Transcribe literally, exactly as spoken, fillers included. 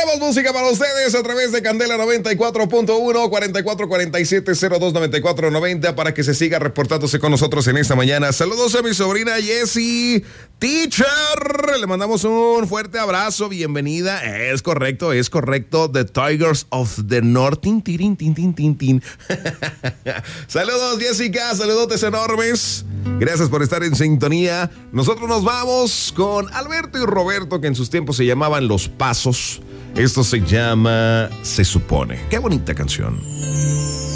Tenemos música para ustedes a través de Candela noventa y cuatro punto uno, cuarenta y cuatro cuarenta y siete cero dos noventa y cuatro noventa para que se siga reportándose con nosotros en esta mañana. Saludos a mi sobrina Jessie Teacher. Le mandamos un fuerte abrazo, bienvenida. Es correcto, es correcto. The Tigers of the North. Tin, tin, tin, tin, tin, tin. Saludos, Jessica, saludotes enormes. Gracias por estar en sintonía. Nosotros nos vamos con Alberto y Roberto, que en sus tiempos se llamaban Los Pasos. Esto se llama Se Supone. Qué bonita canción.